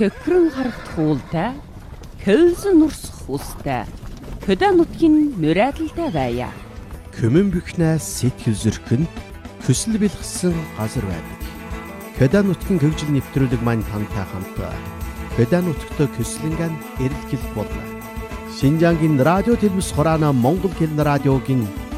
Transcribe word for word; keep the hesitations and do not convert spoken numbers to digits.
Көхрөн харагдах уултай, хөлзөн урсах устай, хөдөө нутгийн мөрөөдөлтэй байя. Көмөн бөхнээс сэтгэл зөрхөнд хүсэл бэлгсэн газар байдаг. Хөдөө нутгийн хөгжил нэвтрүүлэг маань тантай хамт хөдөө нутагт көслөнгөн эрэлхийлэх болно. Шинжаангийн радио телевиз хураана Монгол хэл радиогийн